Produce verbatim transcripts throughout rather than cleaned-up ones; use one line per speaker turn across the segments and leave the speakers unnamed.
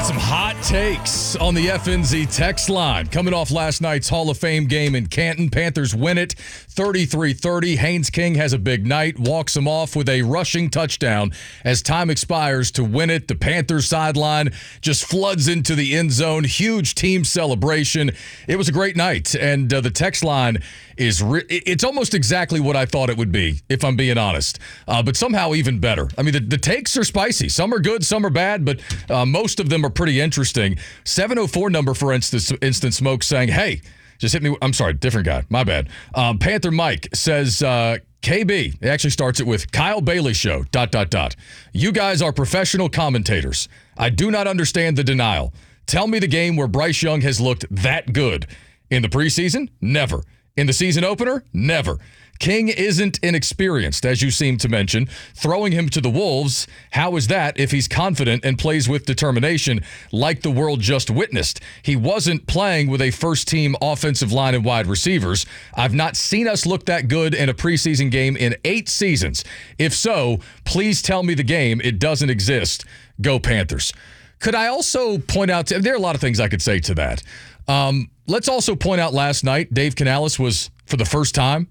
got some hot takes on the F N Z text line. Coming off last night's Hall of Fame game in Canton, Panthers win it thirty-three thirty. Haynes King has a big night, walks him off with a rushing touchdown as time expires to win it. The Panthers sideline just floods into the end zone. Huge team celebration. It was a great night, and uh, the text line is re- it's almost exactly what I thought it would be, if I'm being honest, uh, but somehow even better. I mean, the, the takes are spicy. Some are good, some are bad, but uh, most of them are pretty interesting. seven oh four number, for instance, Instant Smoke saying, hey, just hit me. I'm sorry, different guy. My bad. Um, Panther Mike says, uh, K B, it actually starts it with Kyle Bailey Show, dot, dot, dot. You guys are professional commentators. I do not understand the denial. Tell me the game where Bryce Young has looked that good. In the preseason? Never. In the season opener? Never. King isn't inexperienced, as you seem to mention. Throwing him to the Wolves, how is that if he's confident and plays with determination like the world just witnessed? He wasn't playing with a first-team offensive line and wide receivers. I've not seen us look that good in a preseason game in eight seasons. If so, please tell me the game. It doesn't exist. Go Panthers. Could I also point out, to, there are a lot of things I could say to that. Um, let's also point out last night, Dave Canales was, for the first time,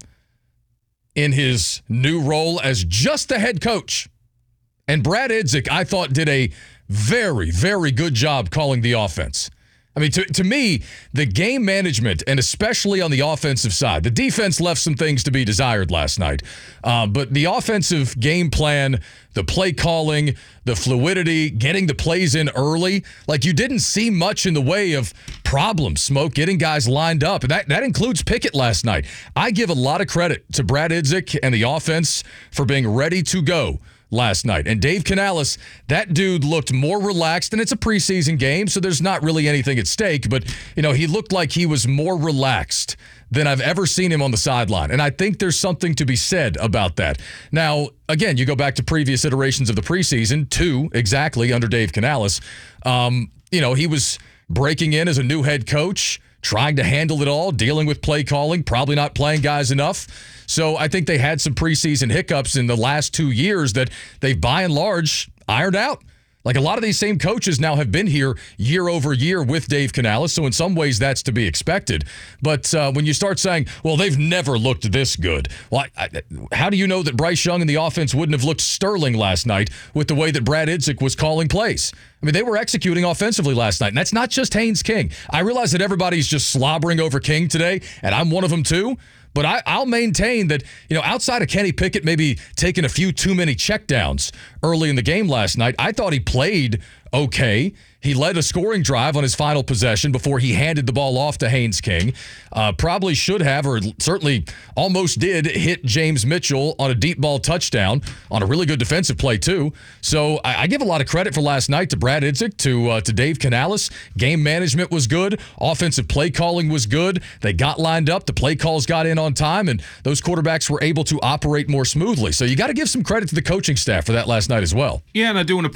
in his new role as just the head coach. And Brad Idzik, I thought, did a very, very good job calling the offense. I mean, to, to me, the game management, and especially on the offensive side, the defense left some things to be desired last night. Uh, but the offensive game plan, the play calling, the fluidity, getting the plays in early, like you didn't see much in the way of problems, Smoke, getting guys lined up. And that, that includes Pickett last night. I give a lot of credit to Brad Idzik and the offense for being ready to go last night. And Dave Canales, that dude looked more relaxed, and it's a preseason game, so there's not really anything at stake, but, you know, he looked like he was more relaxed than I've ever seen him on the sideline. And I think there's something to be said about that. Now, again, you go back to previous iterations of the preseason, two exactly under Dave Canales. Um, you know, he was breaking in as a new head coach, trying to handle it all, dealing with play calling, probably not playing guys enough. So I think they had some preseason hiccups in the last two years that they've by and large ironed out. Like a lot of these same coaches now have been here year over year with Dave Canales, so in some ways that's to be expected. But uh, when you start saying, well, they've never looked this good, well, I, I, how do you know that Bryce Young and the offense wouldn't have looked sterling last night with the way that Brad Idzik was calling plays? I mean, they were executing offensively last night, and that's not just Haynes King. I realize that everybody's just slobbering over King today, and I'm one of them too. But I, I'll maintain that, you know, outside of Kenny Pickett maybe taking a few too many checkdowns early in the game last night, I thought he played okay. He led a scoring drive on his final possession before he handed the ball off to Haynes King. Uh, probably should have, or certainly almost did, hit James Mitchell on a deep ball touchdown on a really good defensive play, too. So I, I give a lot of credit for last night to Brad Idzik, to, uh, to Dave Canales. Game management was good. Offensive play calling was good. They got lined up. The play calls got in on time, and those quarterbacks were able to operate more smoothly. So you got to give some credit to the coaching staff for that last night as well.
Yeah, and I do want to